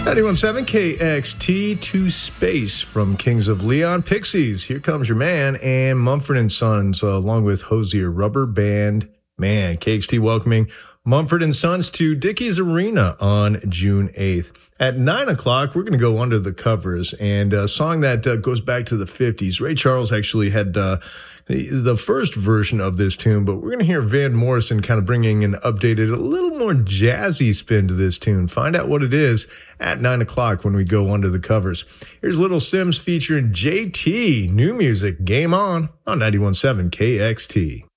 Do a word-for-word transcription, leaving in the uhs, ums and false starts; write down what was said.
ninety-one point seven K X T to Space from Kings of Leon. Pixies, Here Comes Your Man, and Mumford and Sons, uh, along with Hosier Rubber Band. Man, K X T welcoming Mumford and Sons to Dickies Arena on June eighth. At nine o'clock, we're going to go under the covers, and a song that uh, goes back to the fifties. Ray Charles actually had uh, the, the first version of this tune, but we're going to hear Van Morrison kind of bringing an updated, a little more jazzy spin to this tune. Find out what it is at nine o'clock when we go under the covers. Here's Little Sims featuring J T. New music, Game On, on ninety-one point seven K X T.